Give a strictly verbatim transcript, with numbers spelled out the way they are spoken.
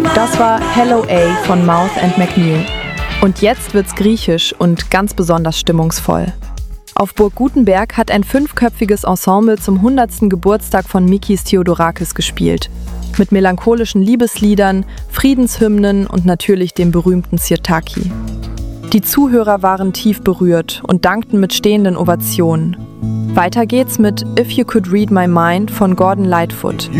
Das war Hello A von Mouth and McNeil. Und jetzt wird's griechisch und ganz besonders stimmungsvoll. Auf Burg Gutenberg hat ein fünfköpfiges Ensemble zum hundertsten Geburtstag von Mikis Theodorakis gespielt. Mit melancholischen Liebesliedern, Friedenshymnen und natürlich dem berühmten Sirtaki. Die Zuhörer waren tief berührt und dankten mit stehenden Ovationen. Weiter geht's mit If You Could Read My Mind von Gordon Lightfoot.